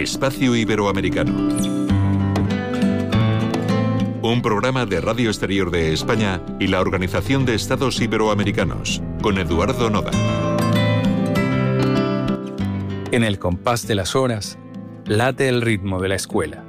Espacio Iberoamericano. Un programa de Radio Exterior de España y la Organización de Estados Iberoamericanos, con Eduardo Noda. En el compás de las horas, late el ritmo de la escuela.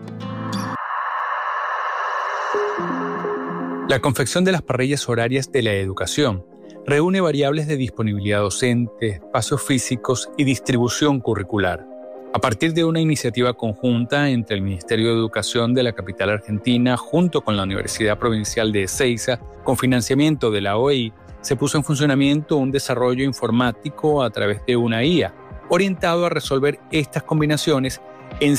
La confección de las parrillas horarias de la educación reúne variables de disponibilidad docente, espacios físicos y distribución curricular. A partir de una iniciativa conjunta entre el Ministerio de Educación de la capital argentina junto con la Universidad Provincial de Ezeiza, con financiamiento de la OEI, se puso en funcionamiento un desarrollo informático a través de una IA, orientado a resolver estas combinaciones en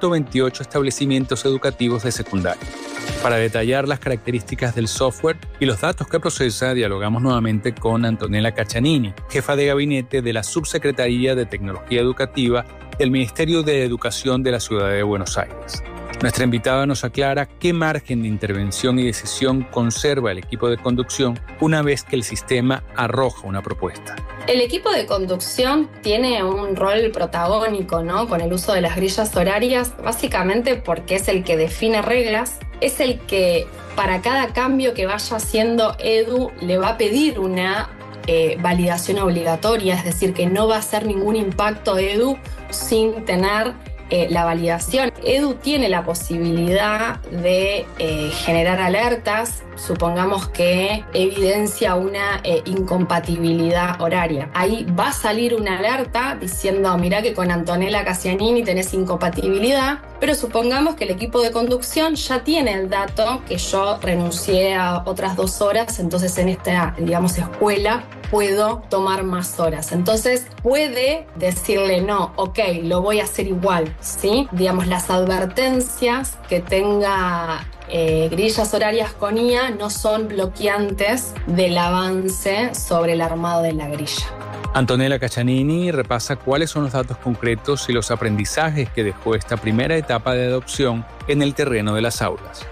128 establecimientos educativos de secundaria. Para detallar las características del software y los datos que procesa, dialogamos nuevamente con Antonella Caccianini, jefa de gabinete de la Subsecretaría de Tecnología Educativa del Ministerio de Educación de la Ciudad de Buenos Aires. Nuestra invitada nos aclara qué margen de intervención y decisión conserva el equipo de conducción una vez que el sistema arroja una propuesta. El equipo de conducción tiene un rol protagónico, ¿no?, con el uso de las grillas horarias, básicamente porque es el que define reglas, es el que para cada cambio que vaya haciendo Edu le va a pedir una validación obligatoria, es decir, que no va a hacer ningún impacto Edu sin tener la validación. Edu tiene la posibilidad de generar alertas, supongamos que evidencia una incompatibilidad horaria. Ahí va a salir una alerta diciendo, mirá que con Antonella Caccianini tenés incompatibilidad, pero supongamos que el equipo de conducción ya tiene el dato que yo renuncié a otras 2 horas, entonces en esta, digamos, escuela puedo tomar más horas. Entonces puede decirle no, ok, lo voy a hacer igual, ¿sí? Digamos, las advertencias que tenga grillas horarias con IA no son bloqueantes del avance sobre el armado de la grilla. Antonella Caccianini repasa cuáles son los datos concretos y los aprendizajes que dejó esta primera etapa de adopción en el terreno de las aulas.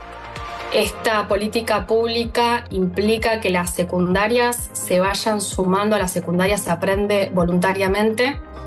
Esta política pública implica que las secundarias se vayan sumando a las secundarias Se Aprende voluntariamente.